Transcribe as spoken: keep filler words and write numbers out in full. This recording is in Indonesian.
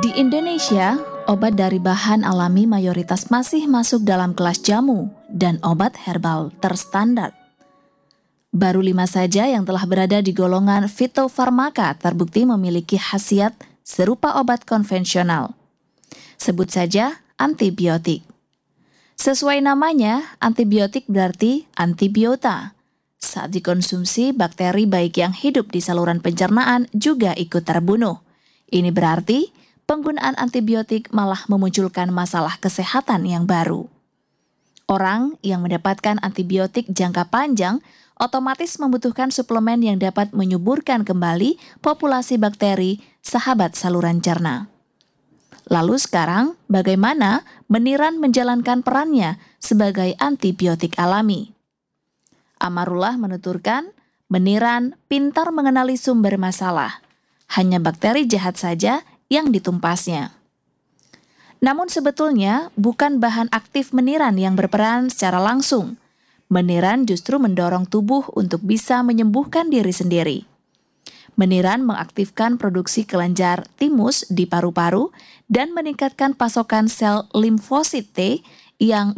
Di Indonesia, obat dari bahan alami mayoritas masih masuk dalam kelas jamu dan obat herbal terstandar. Baru lima saja yang telah berada di golongan fitofarmaka terbukti memiliki khasiat serupa obat konvensional. Sebut saja antibiotik. Sesuai namanya, antibiotik berarti antibiota. Saat dikonsumsi, bakteri baik yang hidup di saluran pencernaan juga ikut terbunuh. Ini berarti penggunaan antibiotik malah memunculkan masalah kesehatan yang baru. Orang yang mendapatkan antibiotik jangka panjang otomatis membutuhkan suplemen yang dapat menyuburkan kembali populasi bakteri sahabat saluran cerna. Lalu sekarang, bagaimana meniran menjalankan perannya sebagai antibiotik alami? Amarullah menuturkan, meniran pintar mengenali sumber masalah. Hanya bakteri jahat saja yang ditumpasnya. Namun sebetulnya bukan bahan aktif meniran yang berperan secara langsung. Meniran justru mendorong tubuh untuk bisa menyembuhkan diri sendiri. Meniran mengaktifkan produksi kelenjar timus di paru-paru dan meningkatkan pasokan sel limfosit T yang